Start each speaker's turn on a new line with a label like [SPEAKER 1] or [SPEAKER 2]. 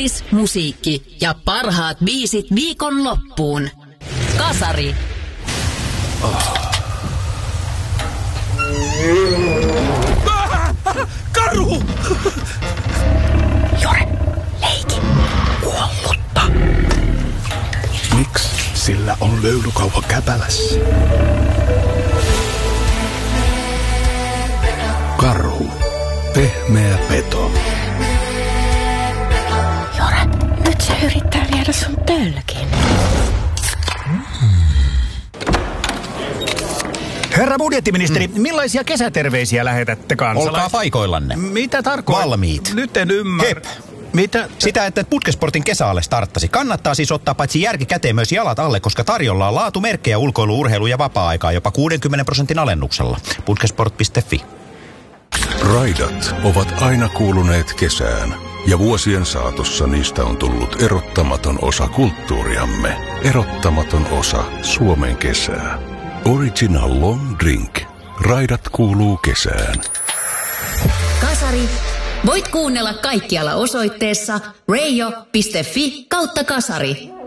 [SPEAKER 1] Fiilis, musiikki ja parhaat biisit viikon loppuun. Kasari.
[SPEAKER 2] Karhu!
[SPEAKER 3] Jore, leiki. Kuollutta.
[SPEAKER 2] Miksi sillä on löylykauha käpälässä? Karhu. Pehmeä peto.
[SPEAKER 3] Jore, nyt se yrittää viedä sun tölkin.
[SPEAKER 4] Herra budjettiministeri, millaisia kesäterveisiä lähetätte kansalaisille?
[SPEAKER 5] Olkaa paikoillanne.
[SPEAKER 4] Mitä tarkoittaa?
[SPEAKER 5] Valmiit.
[SPEAKER 4] Nyt en ymmärrä.
[SPEAKER 5] Hep.
[SPEAKER 4] Mitä?
[SPEAKER 5] Sitä, että Putkesportin kesäalle starttasi. Kannattaa siis ottaa paitsi järki käteen myös jalat alle, koska tarjolla on laatumerkkejä ulkoilu, urheilu ja vapaa-aikaa jopa 60% alennuksella. Putkesport.fi.
[SPEAKER 6] Raidat ovat aina kuuluneet kesään, ja vuosien saatossa niistä on tullut erottamaton osa kulttuuriamme. Erottamaton osa Suomen kesää. Original Long Drink. Raidat kuuluu kesään.
[SPEAKER 1] Kasari. Voit kuunnella kaikkialla osoitteessa radio.fi/kasari.